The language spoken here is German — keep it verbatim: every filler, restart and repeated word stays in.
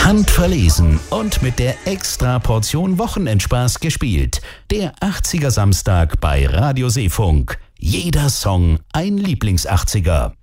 Handverlesen und mit der Extra-Portion Wochenendspaß gespielt. Der achtziger Samstag bei Radio Seefunk. Jeder Song ein Lieblings-achtziger.